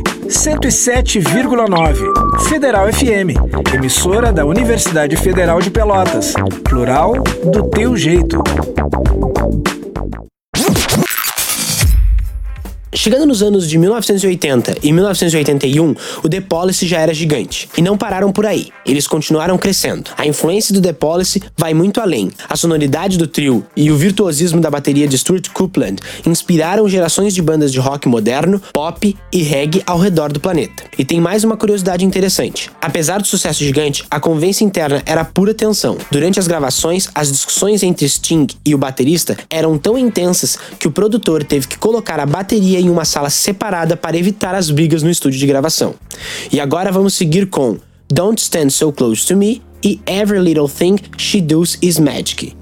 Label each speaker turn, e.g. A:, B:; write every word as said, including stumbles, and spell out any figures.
A: cento e sete vírgula nove Federal F M, emissora da Universidade Federal de Pelotas. Plural do teu jeito.
B: Chegando nos anos de mil novecentos e oitenta e mil novecentos e oitenta e um, o The Police já era gigante. E não pararam por aí. Eles continuaram crescendo. A influência do The Police vai muito além. A sonoridade do trio e o virtuosismo da bateria de Stuart Copeland inspiraram gerações de bandas de rock moderno, pop e reggae ao redor do planeta. E tem mais uma curiosidade interessante. Apesar do sucesso gigante, a convivência interna era pura tensão. Durante as gravações, as discussões entre Sting e o baterista eram tão intensas que o produtor teve que colocar a bateria em uma sala separada para evitar as brigas no estúdio de gravação. E agora vamos seguir com Don't Stand So Close to Me e Every Little Thing She Does Is Magic.